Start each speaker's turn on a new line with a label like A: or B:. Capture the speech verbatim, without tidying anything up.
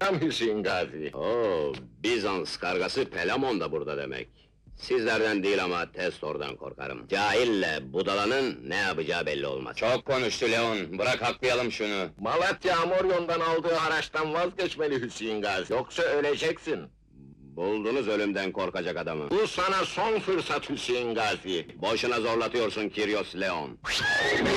A: Tam Hüseyin Gazi.
B: Oo, Bizans kargası Pelamon da burada demek. Sizlerden değil ama Testor'dan korkarım. Cahille budalanın ne yapacağı belli olmaz.
C: Çok konuştu Leon, bırak haklayalım şunu.
A: Malatya Amoryon'dan aldığı haraçtan vazgeçmeli Hüseyin Gazi. Yoksa öleceksin.
B: Buldunuz ölümden korkacak adamı.
A: Bu sana son fırsat Hüseyin Gazi.
B: Boşuna zorlatıyorsun Kiryos Leon.